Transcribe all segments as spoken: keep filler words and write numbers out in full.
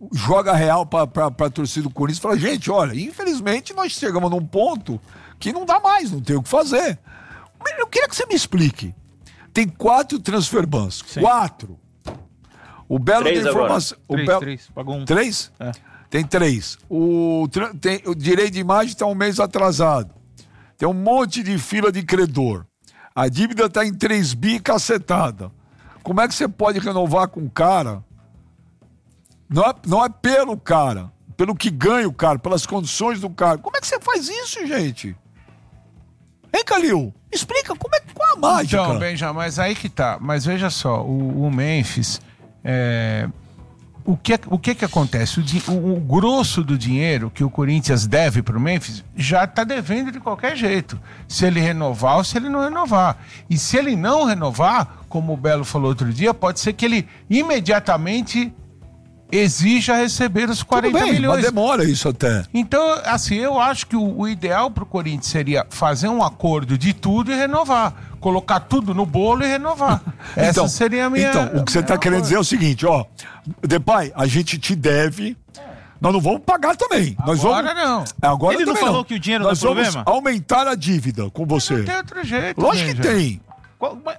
joga real pra, pra, pra torcida do Corinthians e fala, gente, olha, infelizmente nós chegamos num ponto que não dá mais, não tem o que fazer. Eu queria que você me explique. Tem quatro transfer bans. Sim. Quatro. O Belo três tem informação. O três, Belo... três. Pagou um. Três? É. Tem três. O, tem, o direito de imagem está um mês atrasado. Tem um monte de fila de credor. A dívida está em três bi cacetada. Como é que você pode renovar com o cara? Não é, não é pelo cara, pelo que ganha o cara, pelas condições do cara. Como é que você faz isso, gente? Hein, Calil? Explica, como é, qual é a mágica? Então, Benja, mas aí que tá. Mas veja só, o, o Memphis... É... O que, o que que acontece? O, o, o grosso do dinheiro que o Corinthians deve para o Memphis já está devendo de qualquer jeito. Se ele renovar ou se ele não renovar. E se ele não renovar, como o Belo falou outro dia, pode ser que ele imediatamente exija receber os quarenta Tudo bem, milhões. Mas demora isso até. Então, assim, eu acho que o, o ideal para o Corinthians seria fazer um acordo de tudo e renovar. Colocar tudo no bolo e renovar. Essa então, seria a minha... Então, o que você está querendo dizer é o seguinte, ó. Depay, a gente te deve... Nós não vamos pagar também. Agora Nós vamos... não. Agora Ele não falou não. que o dinheiro nós não é problema? Nós vamos aumentar a dívida com você. Não tem outro jeito. Lógico Benja. que tem. Qual, mas,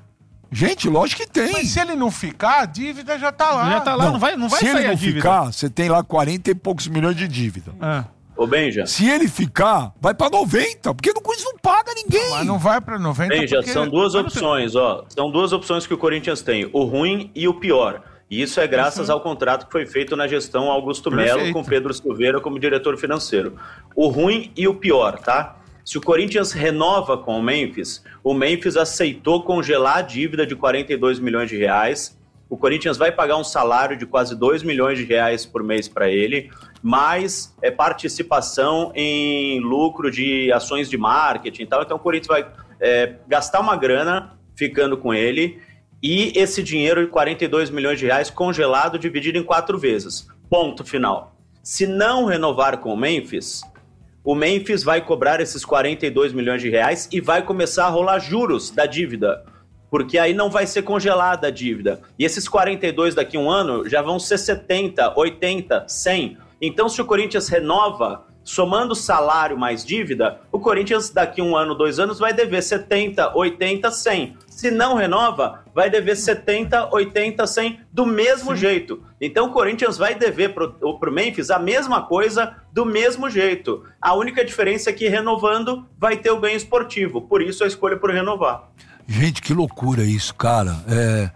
Gente, lógico que tem. mas se ele não ficar, a dívida já tá lá. Já tá lá, não, não vai, não vai se sair ele não a dívida. ficar, você tem lá quarenta e poucos milhões de dívida. Ah. Ô, Benja. Se ele ficar, vai pra noventa, porque no Corinthians não paga ninguém. Mas não vai pra noventa Benja, porque... são duas opções, ó. São duas opções que o Corinthians tem, o ruim e o pior. E isso é graças ao contrato que foi feito na gestão Augusto Melo Perfeito. com Pedro Silveira como diretor financeiro. O ruim e o pior, tá? Se o Corinthians renova com o Memphis, o Memphis aceitou congelar a dívida de quarenta e dois milhões de reais. O Corinthians vai pagar um salário de quase dois milhões de reais por mês para ele, mais é, participação em lucro de ações de marketing e tal. Então o Corinthians vai é, gastar uma grana ficando com ele e esse dinheiro de quarenta e dois milhões de reais congelado dividido em quatro vezes. Ponto final. Se não renovar com o Memphis, o Memphis vai cobrar esses quarenta e dois milhões de reais e vai começar a rolar juros da dívida. Porque aí não vai ser congelada a dívida. E esses quarenta e dois daqui a um ano já vão ser setenta, oitenta, cem. Então, se o Corinthians renova, somando salário mais dívida, o Corinthians daqui a um ano, dois anos, vai dever setenta, oitenta, cem. Se não renova, vai dever setenta, oitenta, cem do mesmo Sim. jeito. Então, o Corinthians vai dever pro, pro Memphis a mesma coisa do mesmo jeito. A única diferença é que renovando vai ter o ganho esportivo. Por isso, a escolha por renovar. Gente, que loucura isso, cara. É,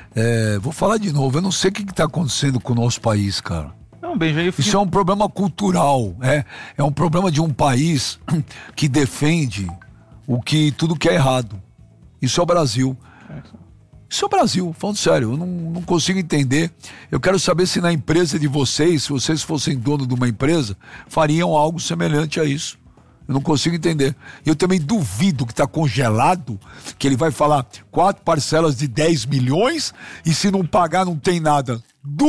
é, vou falar de novo, eu não sei o que está acontecendo com o nosso país, cara. Não, Benja, eu fico... Isso é um problema cultural, é, é um problema de um país que defende o que, tudo que é errado. Isso é o Brasil. Isso é o Brasil, falando sério, eu não, não consigo entender. Eu quero saber se na empresa de vocês, se vocês fossem dono de uma empresa, fariam algo semelhante a isso. Eu não consigo entender. Eu também duvido que está congelado, que ele vai falar quatro parcelas de dez milhões e se não pagar não tem nada.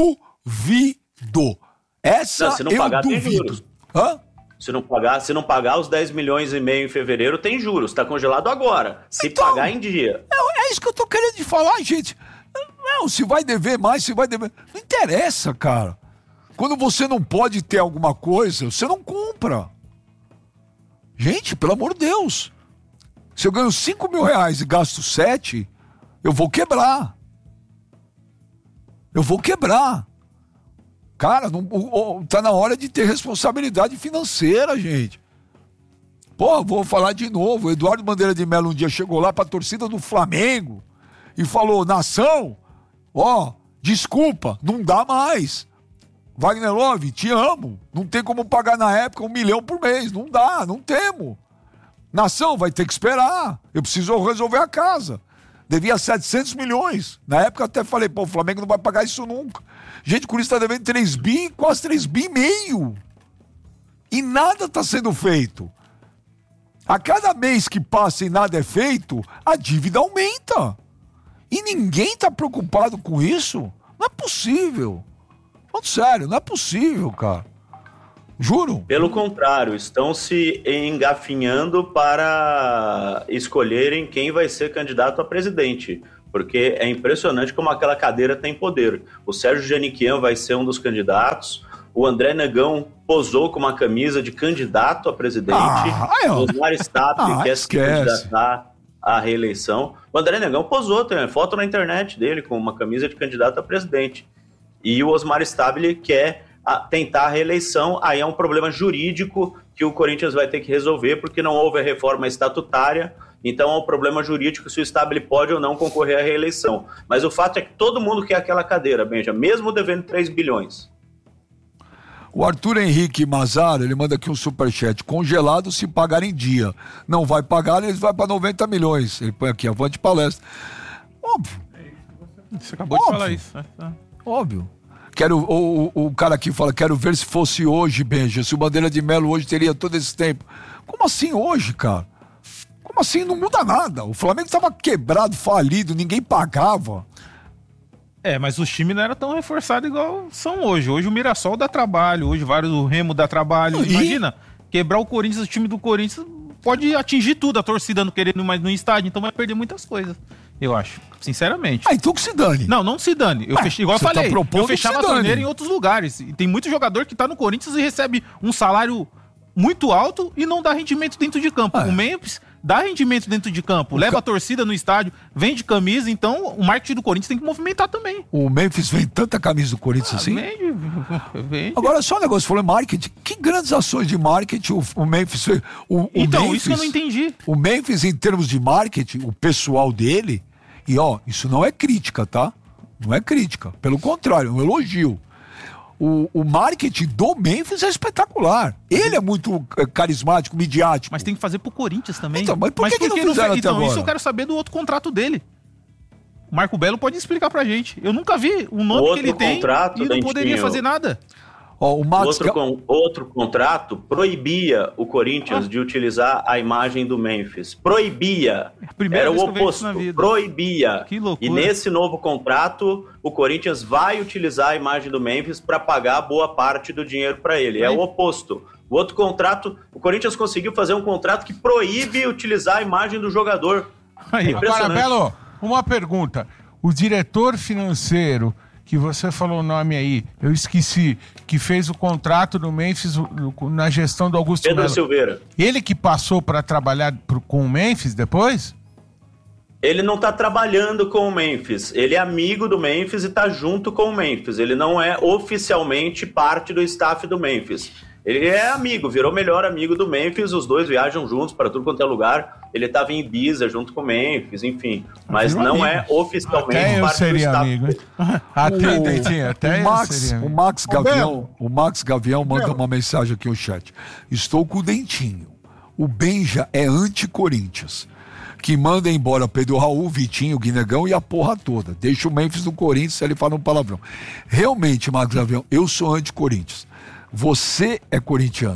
Duvido. Essa não, se não eu pagar, duvido. tem juros. Hã? Se não pagar, se não pagar os dez milhões e meio em fevereiro, tem juros. Está congelado agora. Se então, pagar em dia. É, é isso que eu tô querendo te falar, gente. Não, se vai dever mais, se vai dever... Não interessa, cara. Quando você não pode ter alguma coisa, você não compra. Gente, pelo amor de Deus, se eu ganho cinco mil reais e gasto sete, eu vou quebrar. Eu vou quebrar. Cara, não, oh, tá na hora de ter responsabilidade financeira, gente. Pô, vou falar de novo. O Eduardo Bandeira de Mello um dia chegou lá pra torcida do Flamengo e falou, nação, ó, desculpa, não dá mais. Wagner Love, te amo. Não tem como pagar na época um milhão por mês. Não dá, não temos. Nação, vai ter que esperar. Eu preciso resolver a casa. Devia setecentos milhões. Na época eu até falei, pô, o Flamengo não vai pagar isso nunca. Gente, o Corinthians está devendo três bi, quase três bi e meio. E nada está sendo feito. A cada mês que passa e nada é feito, a dívida aumenta. E ninguém está preocupado com isso. Não é possível. Falando sério, não é possível, cara. Juro. Pelo contrário, estão se engafinhando para escolherem quem vai ser candidato a presidente. porque é impressionante como aquela cadeira tem poder. O Sérgio Janiquian vai ser um dos candidatos, o André Negão posou com uma camisa de candidato a presidente, Ah, o Osmar Staples ah, quer se esquece. candidatar à reeleição. O André Negão posou, tem foto na internet dele com uma camisa de candidato a presidente. E o Osmar Staples quer a, tentar a reeleição, aí é um problema jurídico que o Corinthians vai ter que resolver, porque não houve a reforma estatutária, então é um problema jurídico se o Staples pode ou não concorrer à reeleição. Mas o fato é que todo mundo quer aquela cadeira, Benja, mesmo devendo três bilhões. O Arthur Henrique Mazaro, ele manda aqui um superchat. Congelado se pagar em dia. Não vai pagar, eles vão para noventa milhões. Ele põe aqui, avante palestra. Óbvio. Você acabou Óbvio. de falar isso. Né? Óbvio. Quero, o, o, o cara aqui fala, quero ver se fosse hoje, Benja, se o Bandeira de Melo hoje teria todo esse tempo. Como assim hoje, cara? Como assim? Não muda nada. O Flamengo estava quebrado, falido, ninguém pagava. É, mas os times não eram tão reforçados igual são hoje. Hoje o Mirassol dá trabalho, hoje vários o Remo dá trabalho. E? Imagina, quebrar o Corinthians, o time do Corinthians pode atingir tudo, a torcida não querendo mais no estádio, então vai perder muitas coisas, eu acho, sinceramente. Ah, então que se dane. Não, não se dane. Eu Ah, fechei, igual eu você tá falei, propondo eu fechava que se a torneira dane. em outros lugares. E tem muito jogador que tá no Corinthians e recebe um salário muito alto e não dá rendimento dentro de campo. Ah, é. O Memphis dá rendimento dentro de campo, leva ca- a torcida no estádio, vende camisa, então o marketing do Corinthians tem que movimentar também. O Memphis vem tanta camisa do Corinthians assim. Vende, vende. Agora, só um negócio, falou marketing. Que grandes ações de marketing o, o Memphis fez? O, o Então, Memphis, isso que eu não entendi. O Memphis, em termos de marketing, o pessoal dele, e ó, isso não é crítica, tá? Não é crítica. Pelo contrário, é um elogio. O, o marketing do Memphis é espetacular. Ele é muito é, carismático, midiático. Mas tem que fazer pro Corinthians também. Então, mas por que que não fizeram fez? até Então, agora? isso eu quero saber do outro contrato dele. O Marco Belo pode explicar pra gente. Eu nunca vi o O nome outro que ele tem contrato, e não Dentinho, poderia fazer nada. Ó, o Max Outro, Ga- con- outro contrato proibia o Corinthians Ah. de utilizar a imagem do Memphis. Proibia. Primeira Era vez o que eu vejo isso oposto. na vida. Proibia. Que loucura. E nesse novo contrato, o Corinthians vai utilizar a imagem do Memphis para pagar boa parte do dinheiro para ele. É Aí. o oposto. O outro contrato, o Corinthians conseguiu fazer um contrato que proíbe utilizar a imagem do jogador. Aí, ó. Impressionante. Agora, Belo, uma pergunta. O diretor financeiro, que você falou o nome aí, eu esqueci, que fez o contrato do Memphis o- o- na gestão do Augusto Pedro Melo. Silveira. Ele que passou para trabalhar pro- com o Memphis depois? Ele não tá trabalhando com o Memphis. Ele é amigo do Memphis e tá junto com o Memphis. Ele não é oficialmente parte do staff do Memphis. Ele é amigo, virou melhor amigo do Memphis. Os dois viajam juntos para tudo quanto é lugar. Ele tava em Ibiza junto com o Memphis, enfim. Mas virou não amigo. é oficialmente Até eu parte do seria staff. amigo, hein? Até, Dentinho, até o eu Max, seria o amigo. Max Ô, Gavião, Belo. o Max Gavião manda Belo. uma mensagem aqui no chat. Estou com o Dentinho. O Benja é anti-Corinthians. Que manda embora Pedro Raul, Vitinho, Guinegão e a porra toda. Deixa o Memphis no Corinthians, ele fala um palavrão. Realmente, Max Gavião, eu sou anti-Corinthians. Você é corintiano.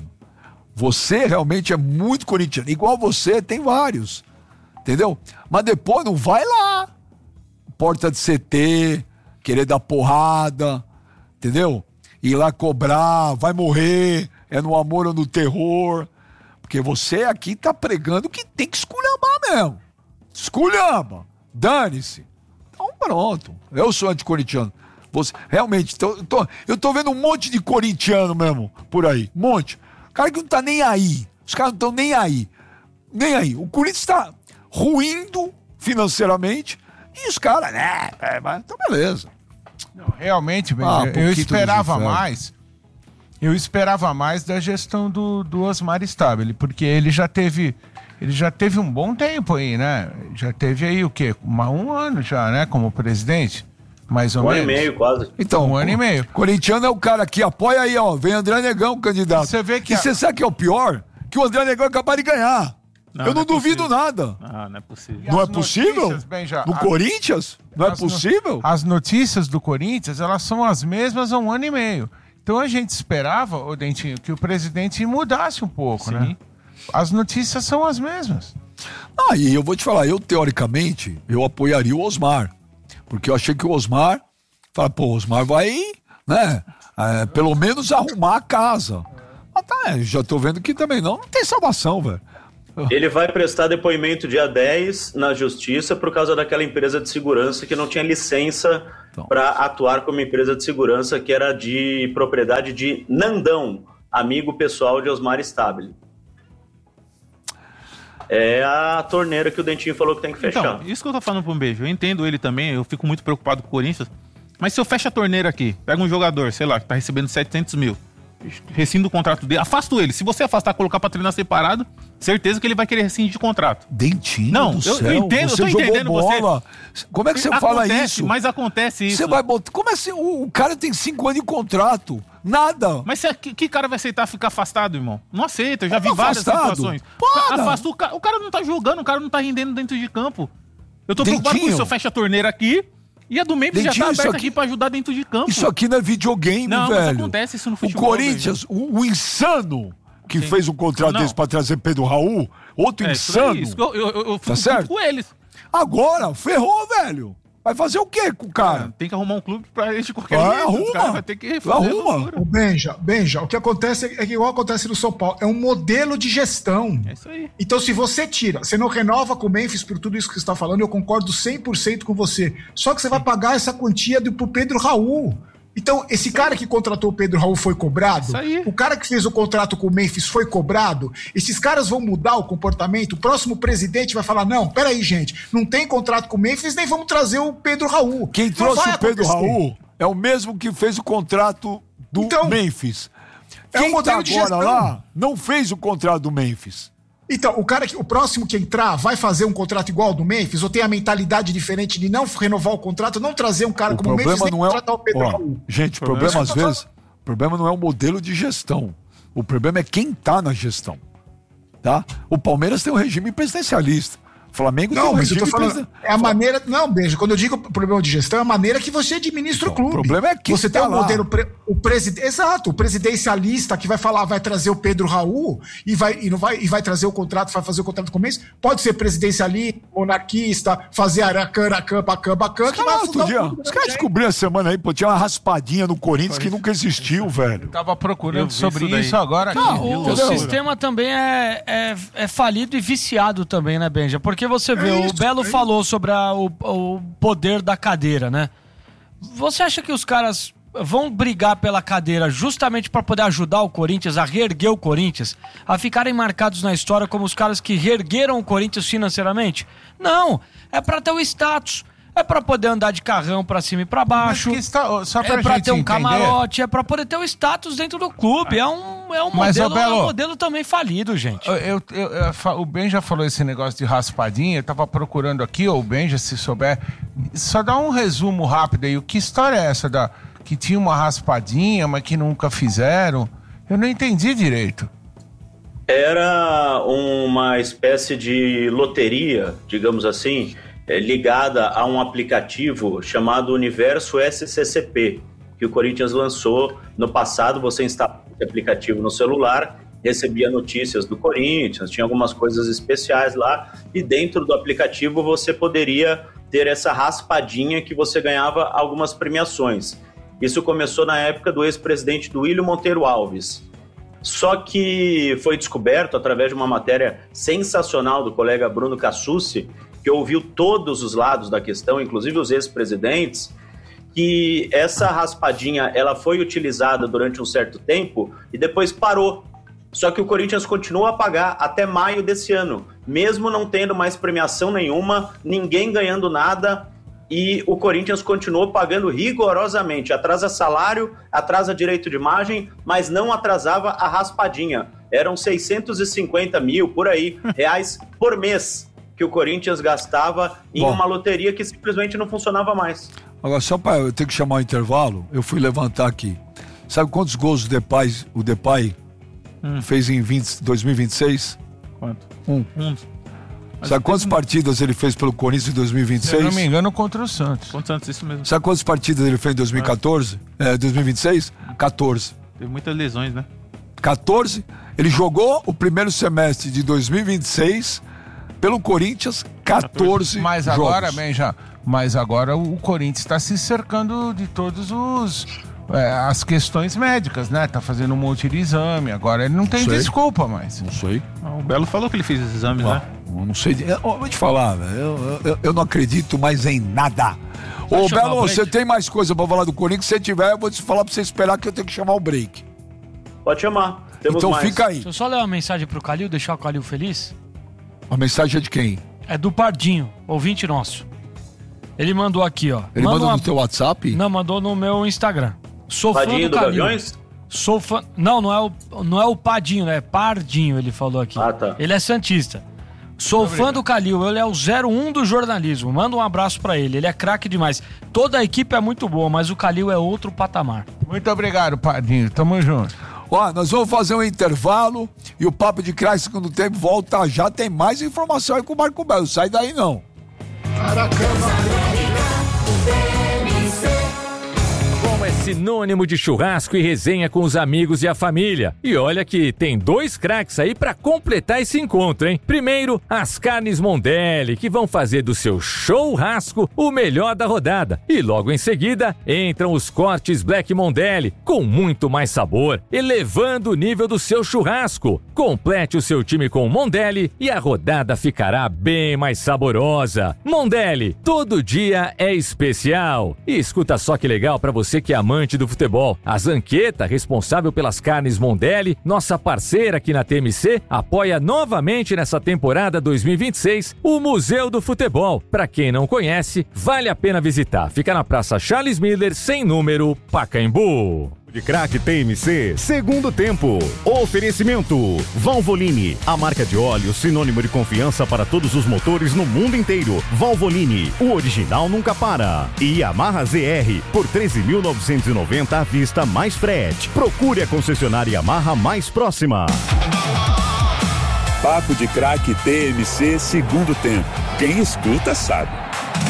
Você realmente é muito corintiano. Igual você, tem vários. Entendeu? Mas depois não vai lá. Porta de C T, querer dar porrada. Entendeu? Ir lá cobrar, vai morrer. É no amor ou no terror. Porque você aqui tá pregando que tem que esculhambar mesmo. Esculhamba. Dane-se. Então pronto. Eu sou anticorintiano. Você, realmente, tô, tô, eu tô vendo um monte de corintiano mesmo por aí. Um monte. Cara que não tá nem aí. Os caras não estão nem aí. Nem aí. O Corinthians tá ruindo financeiramente e os caras, né? É, mas então beleza. Não, realmente, Benja, Ah, eu pouquinho esperava dos infernos. mais. Eu esperava mais da gestão do, do Osmar Stabile, porque ele já teve, ele já teve um bom tempo aí, né? Já teve aí o quê? Uma, um ano já, né? Como presidente, mais ou Um ano menos. e meio, quase. Então, Um ano e meio. Corintiano é o cara que apoia aí, ó. Vem André Negão, candidato. Você vê que E a- você sabe que é o pior? Que o André Negão acabou de ganhar. Não, eu não, não é duvido possível. nada. Ah, não é possível. E Não as é possível? notícias, Benja, No a- Corinthians? Não é As no- possível? As notícias do Corinthians, elas são as mesmas há um ano e meio. Então a gente esperava, ô Dentinho, que o presidente mudasse um pouco, Sim. né? As notícias são as mesmas. Ah, e eu vou te falar, eu teoricamente, eu apoiaria o Osmar. Porque eu achei que o Osmar, fala, pô, o Osmar vai, né, é, pelo menos arrumar a casa. Mas tá, é, já tô vendo que também não, não tem salvação, velho. Ele vai prestar depoimento dia dez na justiça por causa daquela empresa de segurança que não tinha licença então. para atuar como empresa de segurança, que era de propriedade de Nandão, amigo pessoal de Osmar Stabile. É a torneira que o Dentinho falou que tem que fechar. Então, isso que eu tô falando pro Beijo, eu entendo ele também, eu fico muito preocupado com o Corinthians, mas se eu fecho a torneira aqui, pega um jogador, sei lá, que tá recebendo setecentos mil, rescindo o contrato dele, afasto ele. Se você afastar, colocar pra treinar separado, certeza que ele vai querer rescindir o contrato. Dentinho Não, do eu, céu, eu entendo, você eu tô entendendo bola. você. Como é que você acontece, fala isso? Mas acontece isso. Você vai botar... Como é assim? O, o cara tem cinco anos de contrato. Nada. Mas você, que, que cara vai aceitar ficar afastado, irmão? Não aceita, eu já Como vi várias afastado? situações. Para. Afasta, o, cara, o cara não tá jogando, o cara não tá rendendo dentro de campo. Eu tô Dentinho. preocupado com isso, eu fecho a torneira aqui e a do Memphis já tá aberta aqui pra ajudar dentro de campo. Isso aqui não é videogame, não, velho. Mas acontece isso no futebol. O Corinthians, o, o insano que Sim. fez um contrato Não. desse pra trazer Pedro Raul, outro É, insano. Isso, eu, eu, eu, eu fico Tá certo? com eles. Agora, ferrou, velho. Vai fazer o quê com o cara? Tem que arrumar um clube pra ele de qualquer Vai, jeito. arruma. Os caras vai ter que fazer Arruma. loucura. O Benja, Benja, o que acontece é que igual acontece no São Paulo, é um modelo de gestão. É isso aí. Então, se você tira, você não renova com o Memphis por tudo isso que você está falando, eu concordo cem por cento com você. Só que você vai pagar essa quantia do, pro Pedro Raul. Então, esse cara que contratou o Pedro Raul foi cobrado? Isso aí. O cara que fez o contrato com o Memphis foi cobrado? Esses caras vão mudar o comportamento? O próximo presidente vai falar, não, peraí, gente, não tem contrato com o Memphis, nem vamos trazer o Pedro Raul. Quem Não trouxe vai o Pedro acontecer. Raul é o mesmo que fez o contrato do Então, Memphis. é um Quem tá modelo de agora gestão. lá não fez o contrato do Memphis. Então, o cara que, o próximo que entrar vai fazer um contrato igual ao do Memphis ou tem a mentalidade diferente de não renovar o contrato, não trazer um cara O como o Memphis problema nem não é contratar o Pedro ó, Raul. gente, o O problema problema às é que eu tô vezes, o problema não é o modelo de gestão. O problema é quem tá na gestão, tá? O Palmeiras tem um regime presidencialista. O Flamengo tem Não, um mas eu regime tô falando, presidencialista. é a maneira, não, Beijo, quando eu digo problema de gestão, é a maneira que você administra Então, o clube. o problema é quem você tá tem um lá. modelo, pre- o presidente, exato, o presidencialista que vai falar, vai trazer o Pedro Raul e vai, e não vai, e vai trazer o contrato, vai fazer o contrato com o mês, pode ser presidencialista, monarquista, fazer aracan, aracan, bacan, bacan, que vai Ah, outro afundar dia, o clube. os caras descobriram a semana aí, pô, tinha uma raspadinha no Corinthians que nunca existiu, velho. Tava procurando Eu vi sobre isso daí. isso agora aqui. Não, o, o Entendeu? sistema também é, é, é falido e viciado também, né, Benja? Porque você vê, É o isso, Belo é isso. falou sobre a- o, o poder da cadeira, né? Você acha que os caras vão brigar pela cadeira justamente para poder ajudar o Corinthians a reerguer o Corinthians, a ficarem marcados na história como os caras que reergueram o Corinthians financeiramente? Não, é para ter o status, é para poder andar de carrão para cima e para baixo. Mas que está- só pra É pra gente ter um entender. camarote, é pra poder ter o status dentro do clube. É um, é um, Mas, modelo, ô, Belo, é um modelo também falido, gente. Eu, eu- eu- eu fa- o Ben já falou esse negócio de raspadinha, eu tava procurando aqui, ou o Ben já se souber, só dá um resumo rápido aí, o que história é essa da que tinha uma raspadinha, mas que nunca fizeram? Eu não entendi direito. Era uma espécie de loteria, digamos assim, eh, ligada a um aplicativo chamado Universo S C C P, que o Corinthians lançou no passado. Você instalava esse aplicativo no celular, recebia notícias do Corinthians, tinha algumas coisas especiais lá, e dentro do aplicativo você poderia ter essa raspadinha que você ganhava algumas premiações. Isso começou na época do ex-presidente Duílio Monteiro Alves. Só que foi descoberto, através de uma matéria sensacional do colega Bruno Cassucci, que ouviu todos os lados da questão, inclusive os ex-presidentes, que essa raspadinha ela foi utilizada durante um certo tempo e depois parou. Só que o Corinthians continua a pagar até maio desse ano, mesmo não tendo mais premiação nenhuma, ninguém ganhando nada, e o Corinthians continuou pagando rigorosamente. Atrasa salário, atrasa direito de imagem, mas não atrasava a raspadinha. Eram seiscentos e cinquenta mil, por aí, reais por mês que o Corinthians gastava em Bom. uma loteria que simplesmente não funcionava mais. Agora, só para eu ter que chamar o intervalo, eu fui levantar aqui. Sabe quantos gols o Depay, o Depay Hum. fez em vinte, dois mil e vinte e seis? Quanto? Um. Um. Mas Sabe quantas teve- partidas ele fez pelo Corinthians em dois mil e vinte e Se eu seis? não me engano, contra o Santos. Quantos anos? Isso mesmo. Sabe quantas partidas ele fez em dois mil e quatorze? É, dois mil e vinte e seis? quatorze. Teve muitas lesões, né? quatorze. Ele jogou o primeiro semestre de dois mil e vinte e seis pelo Corinthians, quatorze Mas jogos. agora, Ben, já, mas agora o Corinthians está se cercando de todos os, é, as questões médicas, né? Tá fazendo um monte de exame, agora ele não tem Sei. desculpa mais. Não sei. O Belo falou que ele fez esses exames, Ah, né? eu não sei. Eu, eu vou te falar, velho. Eu, eu, eu não acredito mais em nada. Vai Ô, chamar Belo, o break? você tem mais coisa pra falar do Corinthians? Se tiver, eu vou te falar pra você esperar que eu tenho que chamar o break. Pode chamar. Temos Então mais. fica aí. Deixa eu só ler uma mensagem pro Calil, deixar o Calil feliz. A mensagem é de quem? É do Pardinho, ouvinte nosso. Ele mandou aqui, ó. Ele Manda mandou uma- no teu WhatsApp? Não, mandou no meu Instagram. Sou fã Padinho do do Calil. Gaviões? Sou fã... Não, não é, o, não é o Padinho, né? É Pardinho, ele falou aqui. Ah, tá. Ele é santista. Sou fã do Calil, ele é o zero um do jornalismo. Manda um abraço pra ele, ele é craque demais. Toda a equipe é muito boa, mas o Calil é outro patamar. Muito obrigado, Padinho. Tamo junto. Ó, nós vamos fazer um intervalo e o Papo de Craque segundo tempo volta já. Tem mais informação aí com o Marco Belo. Sai daí não. Bom, é sinônimo de churrasco e resenha com os amigos e a família. E olha que tem dois craques aí pra completar esse encontro, hein? Primeiro, as carnes Mondelli, que vão fazer do seu churrasco o melhor da rodada. E logo em seguida, entram os cortes Black Mondelli, com muito mais sabor, elevando o nível do seu churrasco. Complete o seu time com Mondelli e a rodada ficará bem mais saborosa. Mondelli, todo dia é especial. E escuta só que legal pra você que é amante do futebol. A Zanqueta, responsável pelas carnes Mondelli, nossa parceira aqui na T M C, apoia novamente nessa temporada dois mil e vinte e seis o Museu do Futebol. Pra quem não conhece, vale a pena visitar. Fica na Praça Charles Miller, sem número, Pacaembu. De Craque T M C, segundo tempo. Oferecimento Valvoline, a marca de óleo sinônimo de confiança para todos os motores no mundo inteiro. Valvoline, o original nunca para. E Yamaha Z R, por treze mil novecentos e noventa à vista mais frete. Procure a concessionária Yamaha mais próxima. Papo de Craque T M C, segundo tempo. Quem escuta sabe.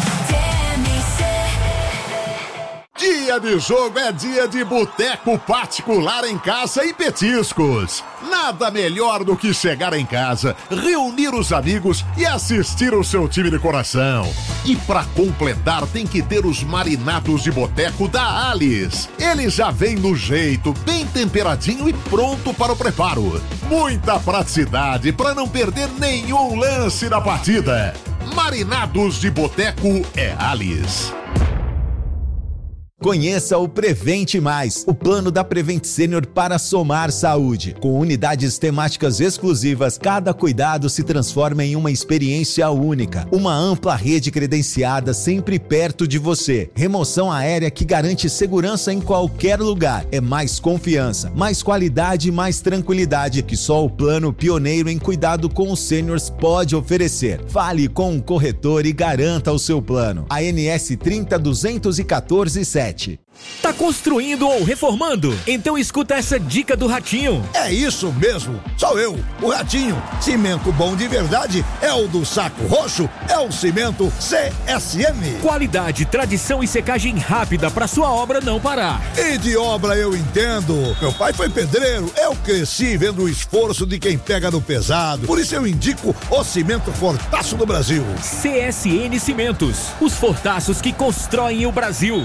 Dia de jogo é dia de boteco particular em casa e petiscos. Nada melhor do que chegar em casa, reunir os amigos e assistir o seu time de coração. E pra completar tem que ter os marinados de boteco da Alice. Ele já vem no jeito, bem temperadinho e pronto para o preparo. Muita praticidade para não perder nenhum lance da partida. Marinados de boteco é Alice. Conheça o Prevente Mais, o plano da Prevent Senior para somar saúde. Com unidades temáticas exclusivas, cada cuidado se transforma em uma experiência única. Uma ampla rede credenciada sempre perto de você. Remoção aérea que garante segurança em qualquer lugar. É mais confiança, mais qualidade e mais tranquilidade que só o plano pioneiro em cuidado com os seniors pode oferecer. Fale com um corretor e garanta o seu plano. A N S trinta duzentos e quatorze sete. Tá construindo ou reformando? Então escuta essa dica do Ratinho. É isso mesmo, sou eu, o Ratinho. Cimento bom de verdade é o do Saco Roxo, é o cimento C S M. Qualidade, tradição e secagem rápida para sua obra não parar. E de obra eu entendo. Meu pai foi pedreiro, eu cresci vendo o esforço de quem pega no pesado. Por isso eu indico o cimento Fortaço do Brasil. C S N Cimentos, os fortaços que constroem o Brasil.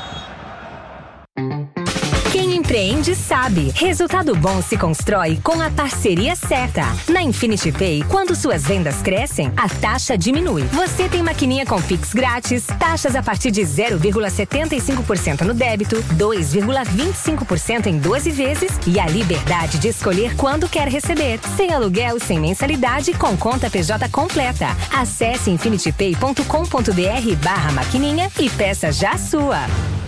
Quem empreende sabe. Resultado bom se constrói com a parceria certa. Na Infinity Pay, quando suas vendas crescem, a taxa diminui. Você tem maquininha com Pix grátis, taxas a partir de zero vírgula setenta e cinco por cento no débito, dois vírgula vinte e cinco por cento em doze vezes e a liberdade de escolher quando quer receber. Sem aluguel, sem mensalidade, com conta P J completa. Acesse infinitypay ponto com ponto br barra maquininha e peça já a sua.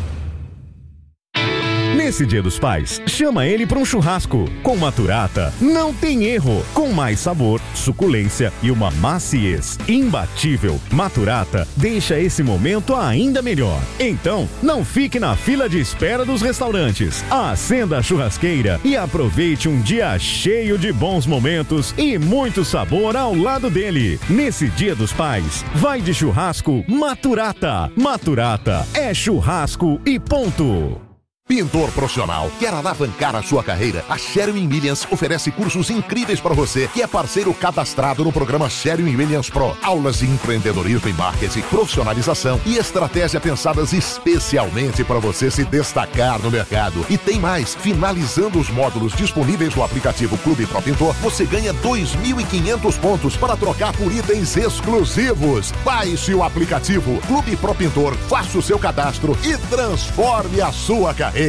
Nesse Dia dos Pais, chama ele para um churrasco. Com Maturata, não tem erro. Com mais sabor, suculência e uma maciez imbatível, Maturata deixa esse momento ainda melhor. Então, não fique na fila de espera dos restaurantes. Acenda a churrasqueira e aproveite um dia cheio de bons momentos e muito sabor ao lado dele. Nesse Dia dos Pais, vai de churrasco Maturata. Maturata é churrasco e ponto. Pintor profissional, quer alavancar a sua carreira? A Sherwin-Williams oferece cursos incríveis para você, que é parceiro cadastrado no programa Sherwin-Williams Pro. Aulas de empreendedorismo e marketing, profissionalização e estratégia pensadas especialmente para você se destacar no mercado. E tem mais, finalizando os módulos disponíveis no aplicativo Clube Pro Pintor, você ganha dois mil e quinhentos pontos para trocar por itens exclusivos. Baixe o aplicativo Clube Pro Pintor, faça o seu cadastro e transforme a sua carreira.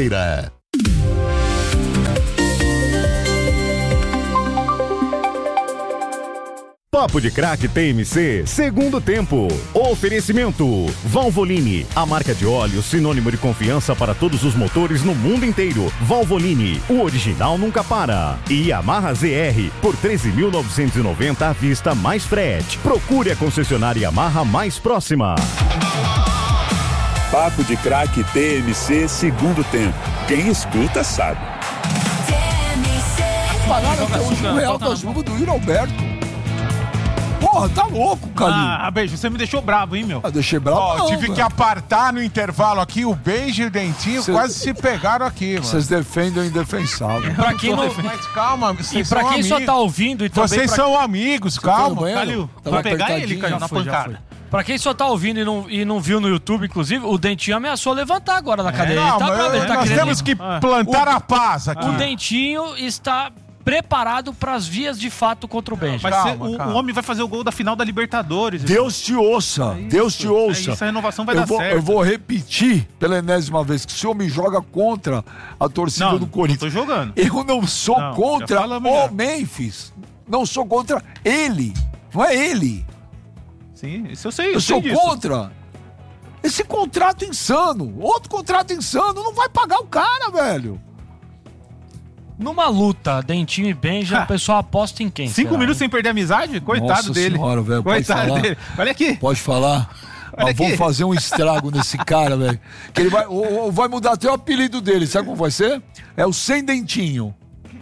Papo de Craque T M C, segundo tempo. Oferecimento Valvoline, a marca de óleo sinônimo de confiança para todos os motores no mundo inteiro. Valvoline, o original nunca para. E Yamaha Z R, por treze mil novecentos e noventa à vista mais frete. Procure a concessionária Yamaha mais próxima. Papo de Craque T M C, segundo tempo. Quem escuta sabe. Pararam até hoje no Real das Luvas do Yuri Alberto. Porra, tá louco, Calil. Ah, Beijo, você me deixou bravo, hein, meu? Eu deixei bravo. Ó, não, tive velho. que apartar no intervalo aqui, o Beijo e o Dentinho Cê- quase se pegaram aqui, mano. Vocês defendem o indefensável. Pra quem não... Mas calma, vocês E pra são quem só amigos. tá ouvindo e também Vocês pra- são amigos, foi no calma. banheiro? Calil, Tava vai pegar apertadinho, ele, Calil, já na foi, já pancada. foi. Pra quem só tá ouvindo e não, e não viu no YouTube, inclusive, o Dentinho ameaçou levantar agora da cadeira. Ele Não, tá mas bravo, ele tá nós querendo- temos que plantar a paz aqui. O Dentinho está preparado pras vias de fato contra o Benja. Vai Calma, ser, o, calma. o homem vai fazer o gol da final da Libertadores. Deus te ouça, É isso, Deus te ouça. é isso, a renovação vai eu dar vou, certo. Eu vou repetir pela enésima vez que se o homem joga contra a torcida Não, do não Corinthians. tô jogando. Eu não sou Não, contra já fala melhor. o Memphis. Não sou contra ele. Não é ele. Sim, isso eu sei. Eu, Eu sei sou disso. contra esse contrato insano. Outro contrato insano. Não vai pagar o cara, velho. Numa luta, Dentinho e Benja, Ha. o pessoal aposta em quem? Cinco será? minutos sem perder a amizade? Coitado Nossa dele. senhora, velho, pode Coitado falar? dele. Olha aqui. Pode falar? Olha Mas vamos aqui. fazer um estrago nesse cara, velho. Que ele vai, ou, ou vai mudar até o apelido dele. Sabe como vai ser? É o Sem Dentinho.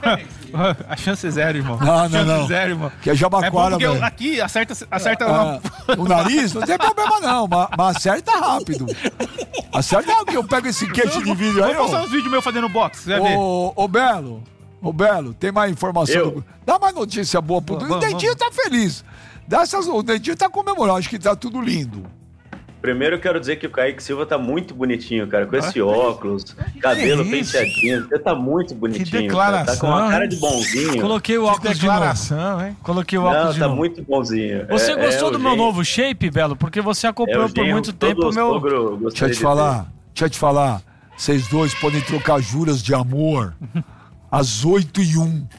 A chance é zero, irmão. Não, não, chance não. zero, irmão. Que é Jabaquara, É bom porque velho. eu- aqui acerta, acerta Ah, o nariz, não tem problema não, mas, mas acerta rápido. Acerta rápido, que eu pego esse queixo de vídeo aí, Vou postar ó. uns vídeos meus fazendo boxe, você vai ver. Ô, ô, Belo, ô, Belo, tem mais informação? Eu. do- Dá mais notícia boa pro... Vamos, O Dentinho tá feliz. Dá essas... O Dentinho tá comemorando, acho que tá tudo lindo. Primeiro eu quero dizer que o Kaique Silva tá muito bonitinho, cara, com esse óculos, cabelo Que isso? penteadinho. Você tá muito bonitinho. declaração, cara. Tá com uma cara hein? de bonzinho. Coloquei o Que óculos de novo. declaração, hein? Coloquei o óculos Não, de tá novo. muito bonzinho. Você É- gostou é do o meu genro- novo shape, Belo? Porque você é acompanhou o por genro muito que todo tempo o meu... sogro Deixa eu gostaria te de falar, deixa eu te falar. Vocês dois podem trocar juras de amor às oito e um.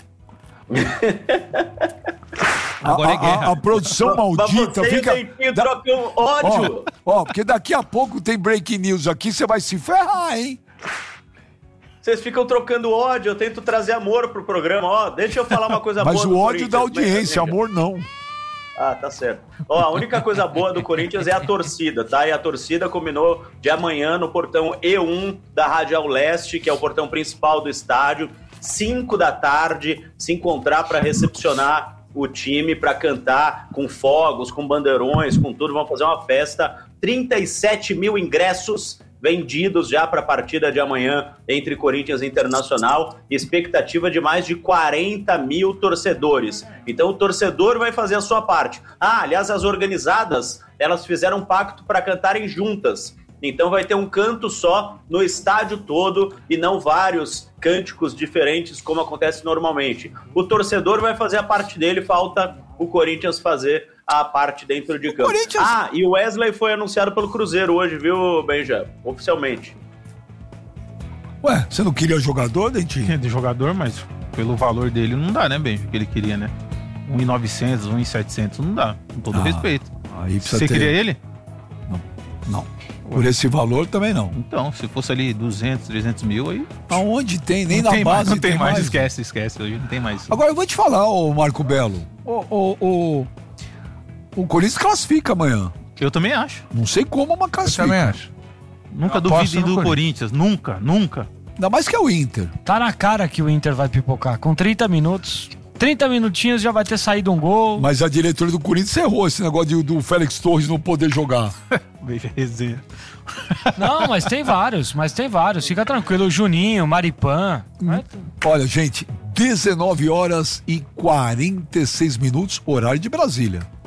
A, Agora é a- guerra. a- a produção maldita Mas você fica. e o Dentinho da- trocam ódio. Ó, ó, porque daqui a pouco tem breaking news aqui, você vai se ferrar, hein? Vocês ficam trocando ódio, eu tento trazer amor pro programa. Ó, deixa eu falar uma coisa Mas boa o do ódio da Corinthians, audiência, né, amor não. Ah, tá certo. Ó, a única coisa boa do Corinthians é a torcida, tá? E a torcida combinou de amanhã no portão E um da Radial Leste, que é o portão principal do estádio, cinco da tarde, se encontrar para recepcionar o time, para cantar com fogos, com bandeirões, com tudo. Vão fazer uma festa. trinta e sete mil ingressos vendidos já para a partida de amanhã entre Corinthians e Internacional, expectativa de mais de quarenta mil torcedores. Então o torcedor vai fazer a sua parte. Ah, aliás, as organizadas, elas fizeram um pacto para cantarem juntas. Então vai ter um canto só no estádio todo e não vários cânticos diferentes como acontece normalmente. O torcedor vai fazer a parte dele, falta o Corinthians fazer a parte dentro de campo. Corinthians- Ah, e o Wesley foi anunciado pelo Cruzeiro hoje, viu, Benja? Oficialmente. Ué, você não queria jogador, Dentinho? É de jogador, mas pelo valor dele não dá, né, Benjo? Que ele queria, né? um milhão e novecentos, um milhão e setecentos, não dá. Com todo Ah, respeito. Aí precisa Você ter... queria ele? Não. Por esse valor também não. Então, se fosse ali duzentos, trezentos mil, aí. Aonde tem? Nem não na tem base mais, não tem, mais. mais. Esquece, esquece. Hoje não tem mais. isso. Agora eu vou te falar, ô Marco Belo. O, o, o, o Corinthians classifica amanhã. Eu também acho. Não sei como, mas Eu classifica. também acho. Nunca Eu aposto duvidem no do Corinthians. Nunca, nunca. Ainda mais que é o Inter. Tá na cara que o Inter vai pipocar. Com trinta minutos, trinta minutinhos já vai ter saído um gol. Mas a diretoria do Corinthians errou esse negócio de, do Félix Torres não poder jogar. Resenha. Não, mas tem vários, mas tem vários. Fica tranquilo, o Juninho, Maripan. Hum. Olha, gente, dezenove horas e quarenta e seis minutos, horário de Brasília.